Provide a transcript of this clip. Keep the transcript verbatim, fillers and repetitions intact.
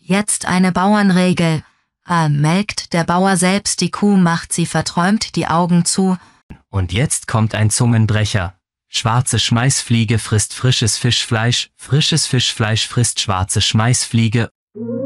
Jetzt eine Bauernregel. A. Melkt der Bauer selbst die Kuh, macht sie verträumt die Augen zu. Und jetzt kommt ein Zungenbrecher. Schwarze Schmeißfliege frisst frisches Fischfleisch, frisches Fischfleisch frisst schwarze Schmeißfliege.